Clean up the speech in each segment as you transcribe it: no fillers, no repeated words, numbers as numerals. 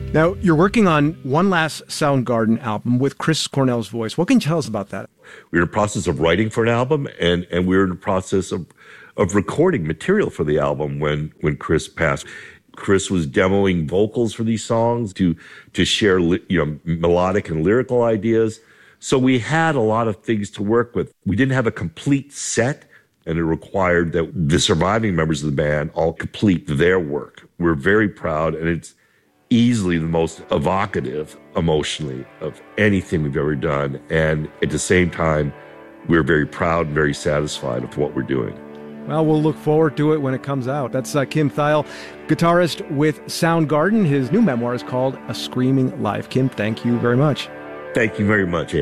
Now, you're working on one last Soundgarden album with Chris Cornell's voice. What can you tell us about that? We're in the process of writing for an album, and we're in the process of recording material for the album when Chris passed. Chris was demoing vocals for these songs to share melodic and lyrical ideas. So we had a lot of things to work with. We didn't have a complete set, and it required that the surviving members of the band all complete their work. We're very proud, and it's easily the most evocative emotionally of anything we've ever done. And at the same time, we're very proud and very satisfied with what we're doing. Well, we'll look forward to it when it comes out. That's Kim Thayil, guitarist with Soundgarden. His new memoir is called A Screaming Life. Kim, thank you very much. Thank you very much.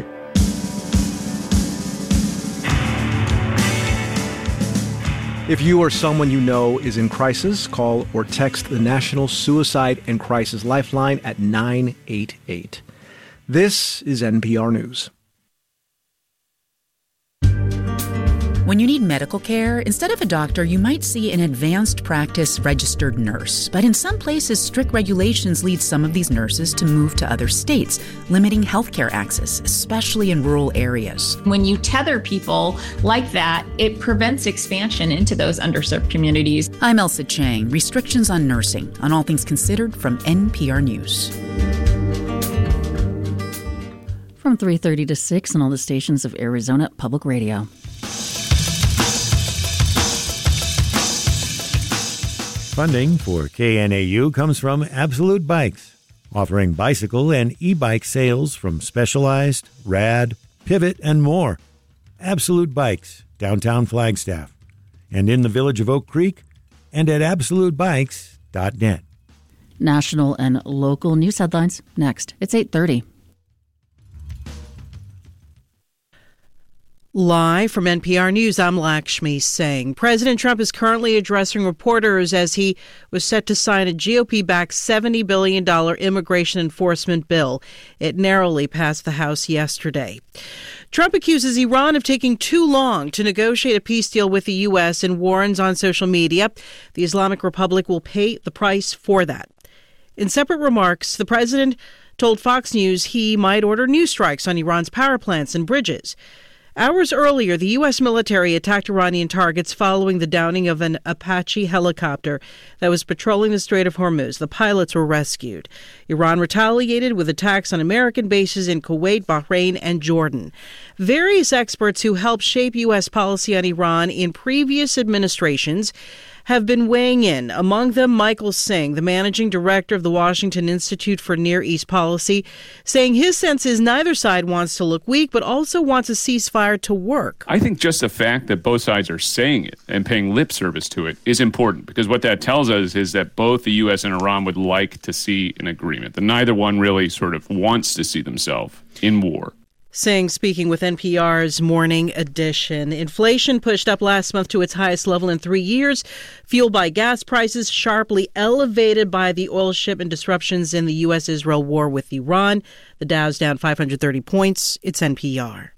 If you or someone you know is in crisis, call or text the National Suicide and Crisis Lifeline at 988. This is NPR News. When you need medical care, instead of a doctor, you might see an advanced practice registered nurse. But in some places, strict regulations lead some of these nurses to move to other states, limiting healthcare access, especially in rural areas. When you tether people like that, it prevents expansion into those underserved communities. I'm Elsa Chang. Restrictions on nursing, on All Things Considered from NPR News. From 3:30 to 6 on all the stations of Arizona Public Radio. Funding for KNAU comes from Absolute Bikes, offering bicycle and e-bike sales from Specialized, Rad, Pivot, and more. Absolute Bikes, downtown Flagstaff, and in the village of Oak Creek, and at absolutebikes.net. National and local news headlines next. It's 8:30. Live from NPR News, I'm Lakshmi Singh. President Trump is currently addressing reporters as he was set to sign a GOP-backed $70 billion immigration enforcement bill. It narrowly passed the House yesterday. Trump accuses Iran of taking too long to negotiate a peace deal with the U.S. and warns on social media the Islamic Republic will pay the price for that. In separate remarks, the president told Fox News he might order new strikes on Iran's power plants and bridges. Hours earlier, the U.S. military attacked Iranian targets following the downing of an Apache helicopter that was patrolling the Strait of Hormuz. The pilots were rescued. Iran retaliated with attacks on American bases in Kuwait, Bahrain, and Jordan. Various experts who helped shape U.S. policy on Iran in previous administrations have been weighing in. Among them, Michael Singh, the managing director of the Washington Institute for Near East Policy, saying his sense is neither side wants to look weak, but also wants a ceasefire to work. I think just the fact that both sides are saying it and paying lip service to it is important, because what that tells us is that both the U.S. and Iran would like to see an agreement, that neither one really sort of wants to see themselves in war. Singh speaking with NPR's Morning Edition. Inflation pushed up last month to its highest level in 3 years, fueled by gas prices sharply elevated by the oil shipment disruptions in the U.S.-Israel war with Iran. The Dow's down 530 points. It's NPR.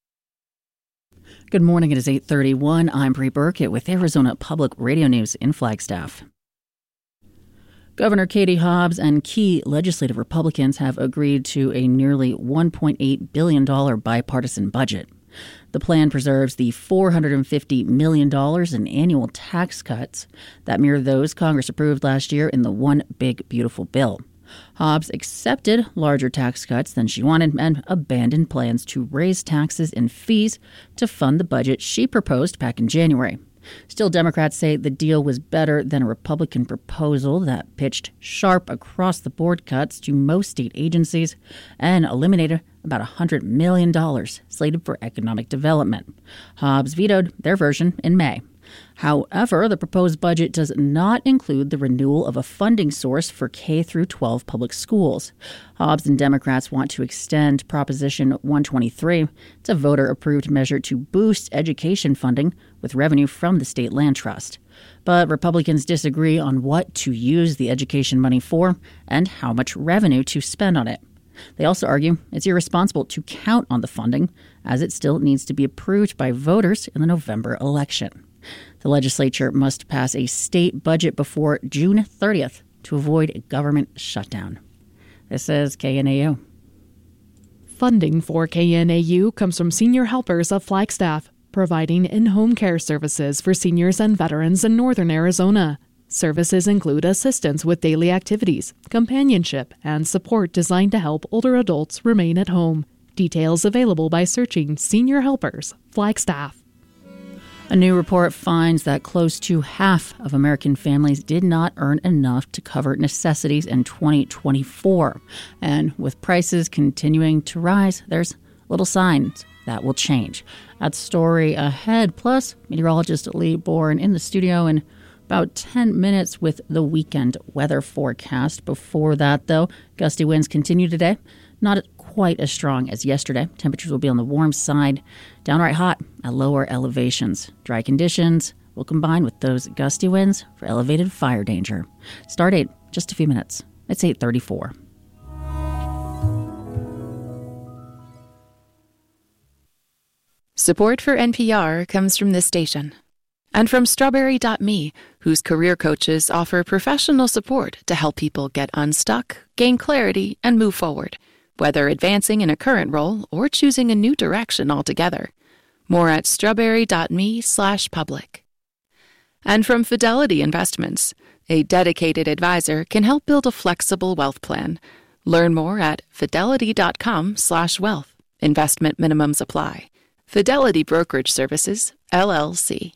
Good morning. It is 8:31. I'm Bree Burkett with Arizona Public Radio News in Flagstaff. Governor Katie Hobbs and key legislative Republicans have agreed to a nearly $1.8 billion bipartisan budget. The plan preserves the $450 million in annual tax cuts that mirror those Congress approved last year in the One Big Beautiful Bill. Hobbs accepted larger tax cuts than she wanted and abandoned plans to raise taxes and fees to fund the budget she proposed back in January. Still, Democrats say the deal was better than a Republican proposal that pitched sharp across-the-board cuts to most state agencies and eliminated about $100 million slated for economic development. Hobbs vetoed their version in May. However, the proposed budget does not include the renewal of a funding source for K-12 public schools. Hobbs and Democrats want to extend Proposition 123. It's a voter-approved measure to boost education funding with revenue from the state land trust. But Republicans disagree on what to use the education money for and how much revenue to spend on it. They also argue it's irresponsible to count on the funding, as it still needs to be approved by voters in the November election. The legislature must pass a state budget before June 30th to avoid a government shutdown. This is KNAU. Funding for KNAU comes from Senior Helpers of Flagstaff, providing in-home care services for seniors and veterans in northern Arizona. Services include assistance with daily activities, companionship, and support designed to help older adults remain at home. Details available by searching Senior Helpers Flagstaff. A new report finds that close to half of American families did not earn enough to cover necessities in 2024. And with prices continuing to rise, there's little signs that will change. That story ahead. Plus, meteorologist Lee Bourne in the studio in about 10 minutes with the weekend weather forecast. Before that, though, gusty winds continue today. Not quite as strong as yesterday. Temperatures will be on the warm side, downright hot at lower elevations. Dry conditions will combine with those gusty winds for elevated fire danger. Start date, just a few minutes. It's 8:34. Support for NPR comes from this station and from Strawberry.me, whose career coaches offer professional support to help people get unstuck, gain clarity, and move forward, whether advancing in a current role or choosing a new direction altogether. More at strawberry.me/public. And from Fidelity Investments, a dedicated advisor can help build a flexible wealth plan. Learn more at fidelity.com/wealth. Investment minimums apply. Fidelity Brokerage Services, LLC.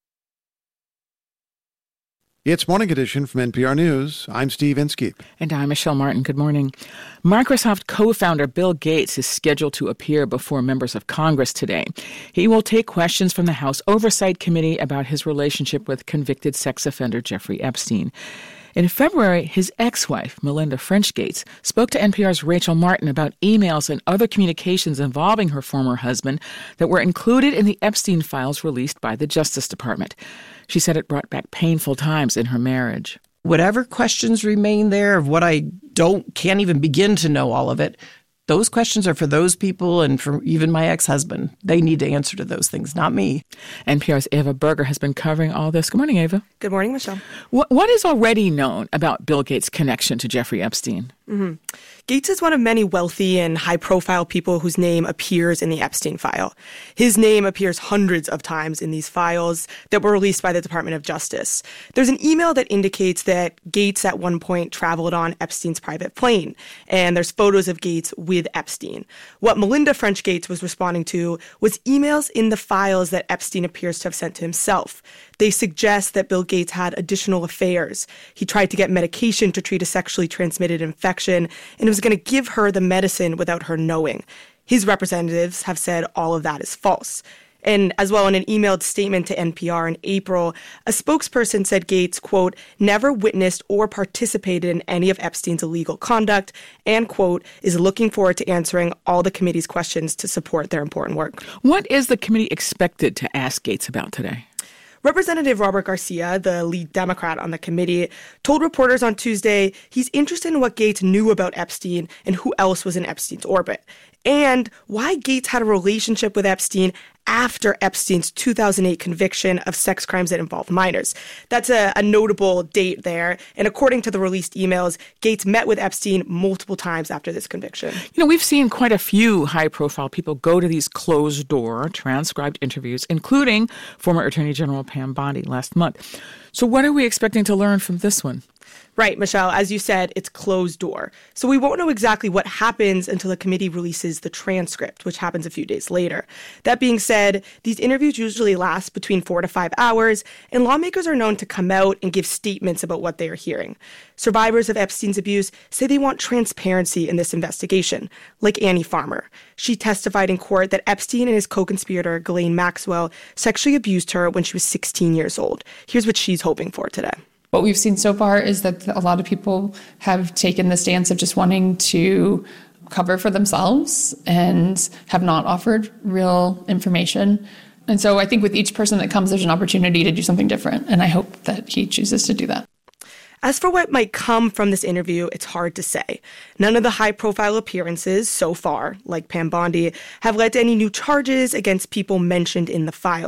It's Morning Edition from NPR News. I'm Steve Inskeep. And I'm Michelle Martin. Good morning. Microsoft co-founder Bill Gates is scheduled to appear before members of Congress today. He will take questions from the House Oversight Committee about his relationship with convicted sex offender Jeffrey Epstein. In February, his ex-wife, Melinda French Gates, spoke to NPR's Rachel Martin about emails and other communications involving her former husband that were included in the Epstein files released by the Justice Department. She said it brought back painful times in her marriage. Whatever questions remain there of what I can't even begin to know all of it, those questions are for those people and for even my ex-husband. They need to answer to those things, not me. NPR's Ava Berger has been covering all this. Good morning, Ava. Good morning, Michelle. What is already known about Bill Gates' connection to Jeffrey Epstein? Mm-hmm. Gates is one of many wealthy and high-profile people whose name appears in the Epstein file. His name appears hundreds of times in these files that were released by the Department of Justice. There's an email that indicates that Gates at one point traveled on Epstein's private plane, and there's photos of Gates with Epstein. What Melinda French Gates was responding to was emails in the files that Epstein appears to have sent to himself. They suggest that Bill Gates had additional affairs. He tried to get medication to treat a sexually transmitted infection, and was going to give her the medicine without her knowing. His representatives have said all of that is false. And as well, in an emailed statement to NPR in April, a spokesperson said Gates, quote, never witnessed or participated in any of Epstein's illegal conduct and, quote, is looking forward to answering all the committee's questions to support their important work. What is the committee expected to ask Gates about today? Representative Robert Garcia, the lead Democrat on the committee, told reporters on Tuesday he's interested in what Gates knew about Epstein and who else was in Epstein's orbit, and why Gates had a relationship with Epstein after Epstein's 2008 conviction of sex crimes that involved minors. That's a notable date there. And according to the released emails, Gates met with Epstein multiple times after this conviction. You know, we've seen quite a few high-profile people go to these closed-door, transcribed interviews, including former Attorney General Pam Bondi last month. So what are we expecting to learn from this one? Right, Michelle. As you said, it's closed door. So we won't know exactly what happens until the committee releases the transcript, which happens a few days later. That being said, these interviews usually last between 4 to 5 hours, and lawmakers are known to come out and give statements about what they are hearing. Survivors of Epstein's abuse say they want transparency in this investigation, like Annie Farmer. She testified in court that Epstein and his co-conspirator, Ghislaine Maxwell, sexually abused her when she was 16 years old. Here's what she's hoping for today. What we've seen so far is that a lot of people have taken the stance of just wanting to cover for themselves and have not offered real information. And so I think with each person that comes, there's an opportunity to do something different. And I hope that he chooses to do that. As for what might come from this interview, it's hard to say. None of the high-profile appearances so far, like Pam Bondi, have led to any new charges against people mentioned in the files.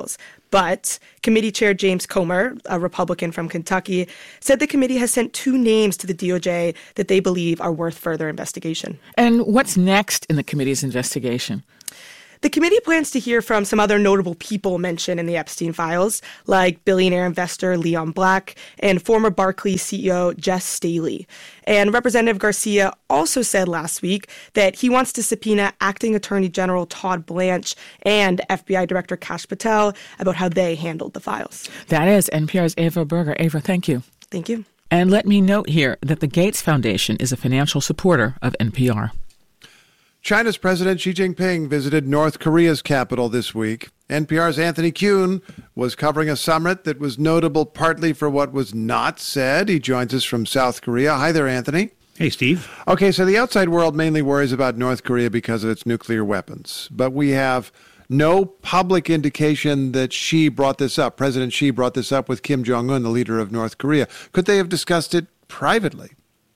But committee chair James Comer, a Republican from Kentucky, said the committee has sent 2 names to the DOJ that they believe are worth further investigation. And what's next in the committee's investigation? The committee plans to hear from some other notable people mentioned in the Epstein files, like billionaire investor Leon Black and former Barclays CEO Jess Staley. And Representative Garcia also said last week that he wants to subpoena Acting Attorney General Todd Blanche and FBI Director Kash Patel about how they handled the files. That is NPR's Ava Berger. Ava, thank you. Thank you. And let me note here that the Gates Foundation is a financial supporter of NPR. China's President Xi Jinping visited North Korea's capital this week. NPR's Anthony Kuhn was covering a summit that was notable partly for what was not said. He joins us from South Korea. Hi there, Anthony. Hey, Steve. Okay, so the outside world mainly worries about North Korea because of its nuclear weapons. But we have no public indication that Xi brought this up. President Xi brought this up with Kim Jong-un, the leader of North Korea. Could they have discussed it privately?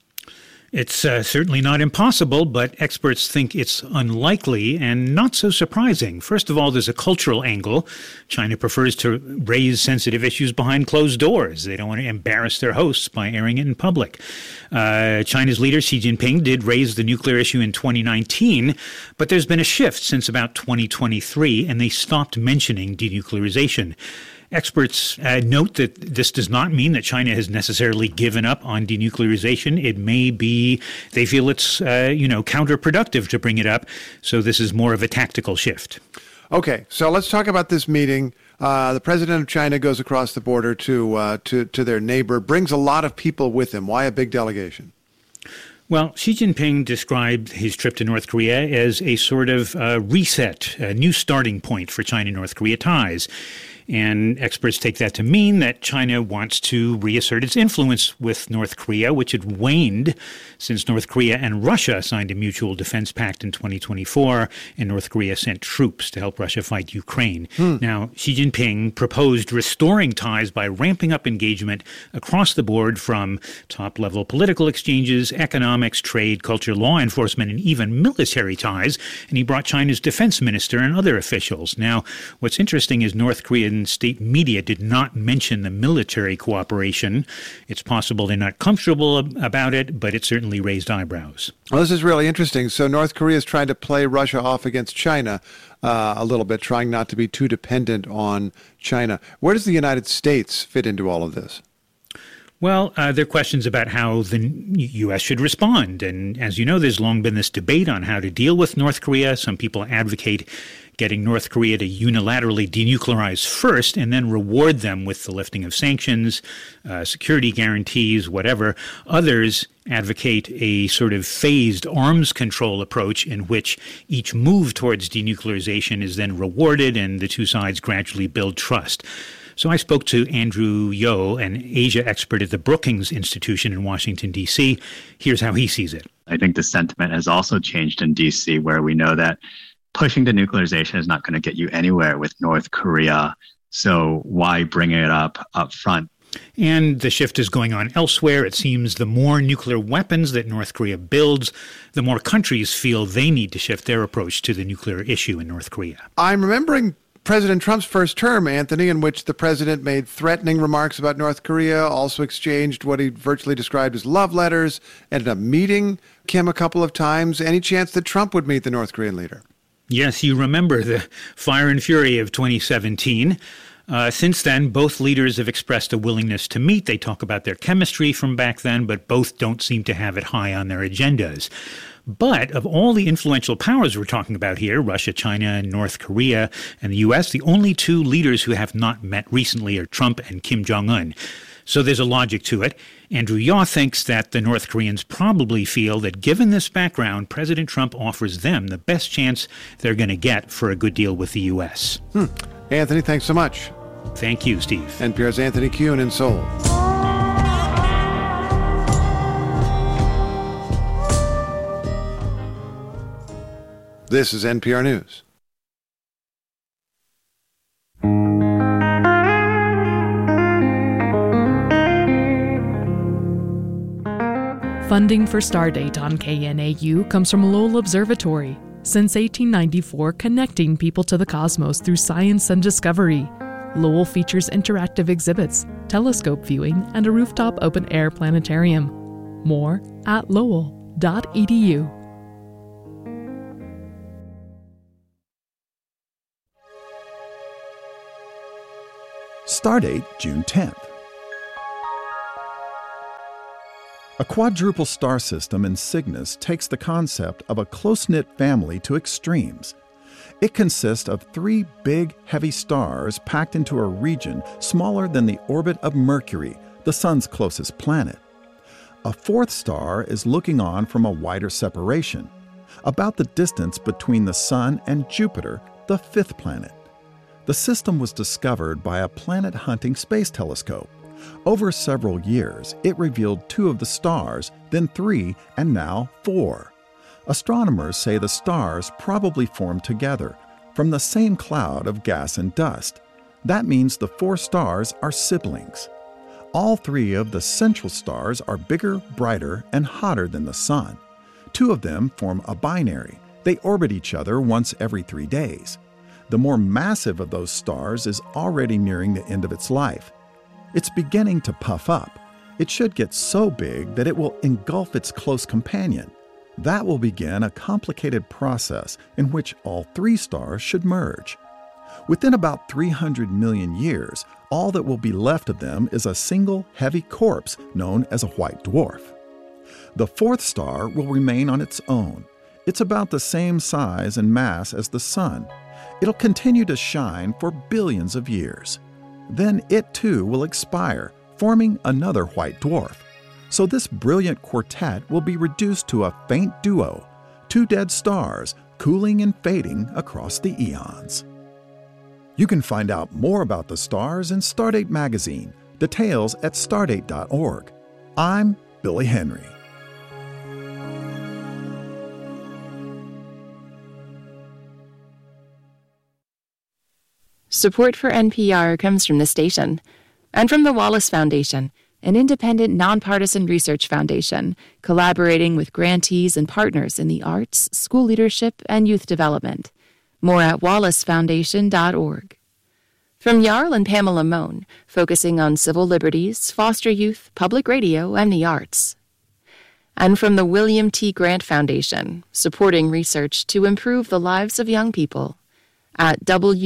It's certainly not impossible, but experts think it's unlikely and not so surprising. First of all, there's a cultural angle. China prefers to raise sensitive issues behind closed doors. They don't want to embarrass their hosts by airing it in public. China's leader, Xi Jinping, did raise the nuclear issue in 2019, but there's been a shift since about 2023, and they stopped mentioning denuclearization. Experts note that this does not mean that China has necessarily given up on denuclearization. It may be they feel it's, counterproductive to bring it up. So this is more of a tactical shift. Okay, so let's talk about this meeting. The president of China goes across the border to their neighbor, brings a lot of people with him. Why a big delegation? Well, Xi Jinping described his trip to North Korea as a sort of reset, a new starting point for China-North Korea ties. And experts take that to mean that China wants to reassert its influence with North Korea, which had waned since North Korea and Russia signed a mutual defense pact in 2024, and North Korea sent troops to help Russia fight Ukraine. Now, Xi Jinping proposed restoring ties by ramping up engagement across the board from top-level political exchanges, economics, trade, culture, law enforcement, and even military ties. And he brought China's defense minister and other officials. Now, what's interesting is North Korean state media did not mention the military cooperation. It's possible they're not comfortable about it, but it certainly raised eyebrows. Well, this is really interesting. So North Korea is trying to play Russia off against China a little bit, trying not to be too dependent on China. Where does the United States fit into all of this? Well, there are questions about how the U.S. should respond. And as you know, there's long been this debate on how to deal with North Korea. Some people advocate getting North Korea to unilaterally denuclearize first and then reward them with the lifting of sanctions, security guarantees, whatever. Others advocate a sort of phased arms control approach in which each move towards denuclearization is then rewarded and the two sides gradually build trust. So I spoke to Andrew Yo, an Asia expert at the Brookings Institution in Washington, D.C. Here's how he sees it. I think the sentiment has also changed in D.C., where we know that pushing denuclearization is not going to get you anywhere with North Korea. So why bring it up front? And the shift is going on elsewhere. It seems the more nuclear weapons that North Korea builds, the more countries feel they need to shift their approach to the nuclear issue in North Korea. I'm remembering President Trump's first term, Anthony, in which the president made threatening remarks about North Korea, also exchanged what he virtually described as love letters, ended up meeting Kim a couple of times. Any chance that Trump would meet the North Korean leader? Yes, you remember the fire and fury of 2017. Since then, both leaders have expressed a willingness to meet. They talk about their chemistry from back then, but both don't seem to have it high on their agendas. But of all the influential powers we're talking about here, Russia, China, North Korea, and the U.S., the only two leaders who have not met recently are Trump and Kim Jong-un. So there's a logic to it. Andrew Yaw thinks that the North Koreans probably feel that given this background, President Trump offers them the best chance they're going to get for a good deal with the U.S. Anthony, thanks so much. Thank you, Steve. NPR's Anthony Kuhn in Seoul. This is NPR News. Funding for Stardate on KNAU comes from Lowell Observatory. Since 1894, connecting people to the cosmos through science and discovery. Lowell features interactive exhibits, telescope viewing, and a rooftop open-air planetarium. More at lowell.edu. Stardate, June 10th. A quadruple star system in Cygnus takes the concept of a close-knit family to extremes. It consists of 3 big, heavy stars packed into a region smaller than the orbit of Mercury, the Sun's closest planet. A 4th star is looking on from a wider separation, about the distance between the Sun and Jupiter, the 5th planet. The system was discovered by a planet-hunting space telescope. Over several years, it revealed 2 of the stars, then 3, and now 4. Astronomers say the stars probably formed together from the same cloud of gas and dust. That means the 4 stars are siblings. All 3 of the central stars are bigger, brighter, and hotter than the Sun. 2 of them form a binary. They orbit each other once every 3 days. The more massive of those stars is already nearing the end of its life. It's beginning to puff up. It should get so big that it will engulf its close companion. That will begin a complicated process in which all 3 stars should merge. Within about 300 million years, all that will be left of them is a single heavy corpse known as a white dwarf. The 4th star will remain on its own. It's about the same size and mass as the Sun. It'll continue to shine for billions of years. Then it too will expire, forming another white dwarf. So this brilliant quartet will be reduced to a faint duo, 2 dead stars cooling and fading across the eons. You can find out more about the stars in Stardate magazine. Details at stardate.org. I'm Billy Henry. Support for NPR comes from the station and from the Wallace Foundation, an independent, nonpartisan research foundation collaborating with grantees and partners in the arts, school leadership, and youth development. More at wallacefoundation.org. From Jarl and Pamela Mohn, focusing on civil liberties, foster youth, public radio, and the arts. And from the William T. Grant Foundation, supporting research to improve the lives of young people at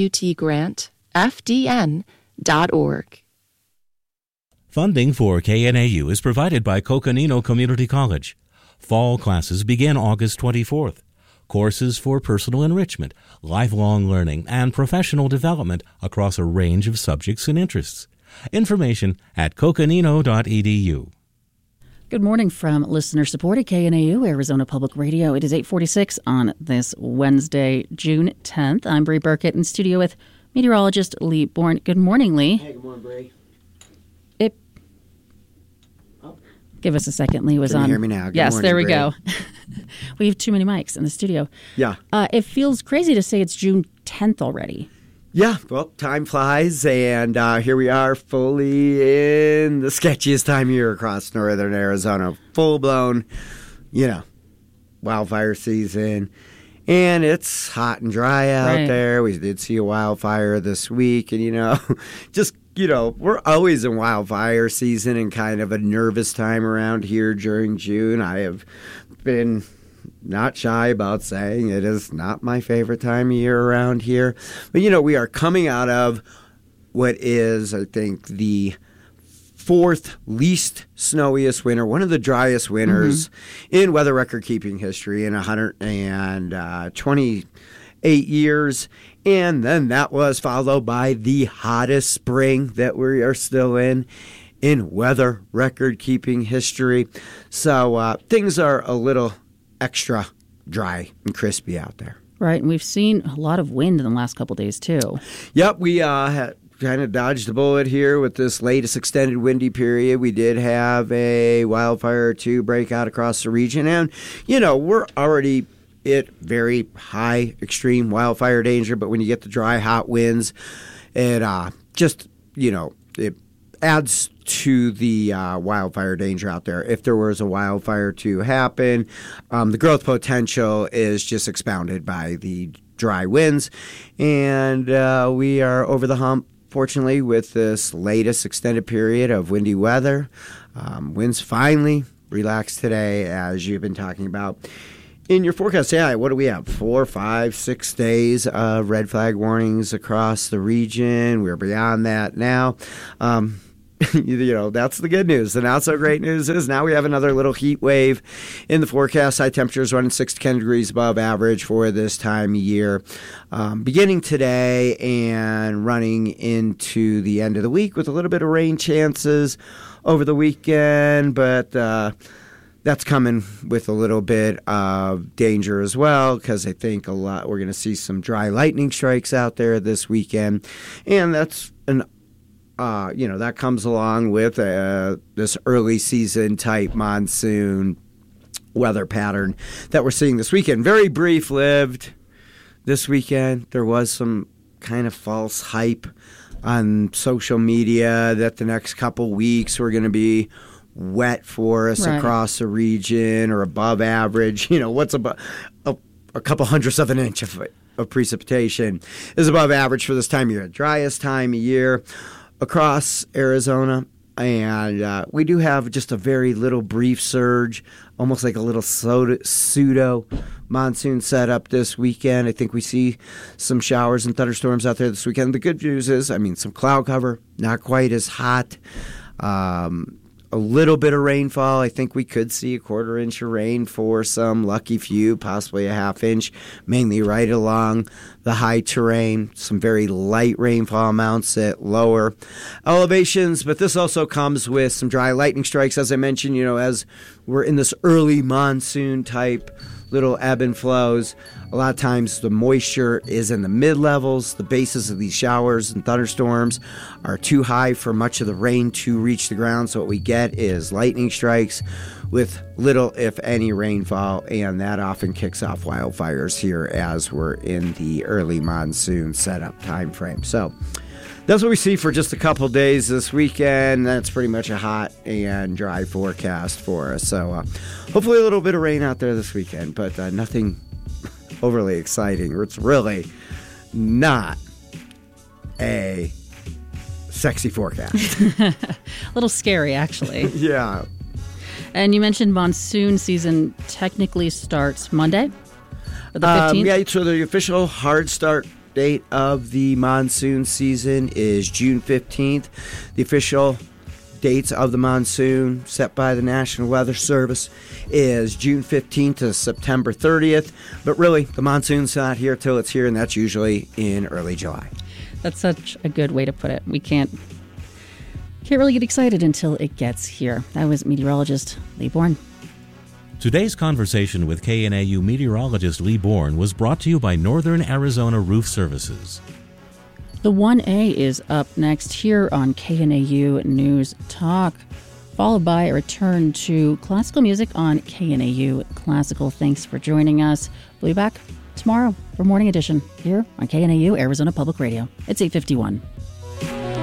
wtgrantfdn.org. Funding for KNAU is provided by Coconino Community College. Fall classes begin August 24th. Courses for personal enrichment, lifelong learning, and professional development across a range of subjects and interests. Information at coconino.edu. Good morning from listener-supported KNAU, Arizona Public Radio. It is 8:46 on this Wednesday, June 10th. I'm Bree Burkett in studio with meteorologist Lee Bourne. Good morning, Lee. Hey, good morning, Bree. Give us a second. Lee was Can on. You hear me now? Good yes, morning, there we Bree. go. We have too many mics in the studio. Yeah. It feels crazy to say it's June 10th already. Yeah, well, time flies, and here we are fully in the sketchiest time of year across northern Arizona. Full-blown, wildfire season. And it's hot and dry out there. We did see a wildfire this week, and, we're always in wildfire season and kind of a nervous time around here during June. I have been not shy about saying it is not my favorite time of year around here. But, we are coming out of what is, I think, the 4th least snowiest winter, one of the driest winters in weather record-keeping history in 128 years. And then that was followed by the hottest spring that we are still in weather record-keeping history. So things are a little extra dry and crispy out there. Right, and we've seen a lot of wind in the last couple of days, too. Yep, we had kind of dodged the bullet here with this latest extended windy period. We did have a wildfire or two break out across the region, and, we're already at very high extreme wildfire danger, but when you get the dry, hot winds, it it adds to the wildfire danger out there. If there was a wildfire to happen, the growth potential is just expounded by the dry winds, and we are over the hump fortunately, with this latest extended period of windy weather, winds finally relaxed today, as you've been talking about. In your forecast, what do we have? 4, 5, 6 days of red flag warnings across the region. We're beyond that now. That's the good news. The not so great news is now we have another little heat wave in the forecast. High temperatures running 6 to 10 degrees above average for this time of year. Beginning today and running into the end of the week with a little bit of rain chances over the weekend, but that's coming with a little bit of danger as well, because I think we're going to see some dry lightning strikes out there this weekend, and that's that comes along with this early season type monsoon weather pattern that we're seeing this weekend. Very brief lived this weekend. There was some kind of false hype on social media that the next couple weeks were going to be wet for us across the region or above average. What's about a couple hundredths of an inch of precipitation is above average for this time of year, driest time of year across Arizona. And we do have just a very little brief surge, almost like a little pseudo monsoon setup this weekend. I think we see some showers and thunderstorms out there this weekend. The good news is, some cloud cover, not quite as hot. A little bit of rainfall. I think we could see a 1/4 inch of rain for some lucky few, possibly a 1/2 inch, mainly right along the high terrain. Some very light rainfall amounts at lower elevations, but this also comes with some dry lightning strikes, as I mentioned, as we're in this early monsoon type little ebb and flows. A lot of times the moisture is in the mid-levels. The bases of these showers and thunderstorms are too high for much of the rain to reach the ground. So what we get is lightning strikes with little, if any, rainfall, and that often kicks off wildfires here as we're in the early monsoon setup time frame. So that's what we see for just a couple days this weekend. That's pretty much a hot and dry forecast for us. So hopefully a little bit of rain out there this weekend, but nothing overly exciting. It's really not a sexy forecast. A little scary, actually. Yeah. And you mentioned monsoon season technically starts Monday, the 15th? So the official hard start date of the monsoon season is June 15th. The official dates of the monsoon set by the National Weather Service is June 15th to September 30th. But really, the monsoon's not here till it's here, and that's usually in early July. That's such a good way to put it. We can't really get excited until it gets here. That was meteorologist Lee Bourne. Today's conversation with KNAU meteorologist Lee Bourne was brought to you by Northern Arizona Roof Services. The 1A is up next here on KNAU News Talk, followed by a return to classical music on KNAU Classical. Thanks for joining us. We'll be back tomorrow for Morning Edition here on KNAU Arizona Public Radio. It's 8:51.